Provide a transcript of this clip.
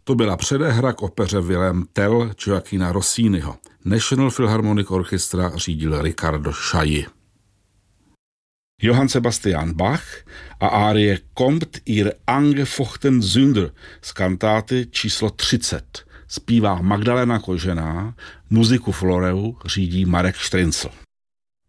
To byla předehra k opeře Wilhelm Tell Gioacchina Rossiniho. National Philharmonic Orchestra řídil Riccardo Chailly. Johann Sebastian Bach a árie Kommt ihr angefochten Sünder z kantáty číslo 30. Zpívá Magdalena Kožená, muziku Floreu řídí Marek Štryncl.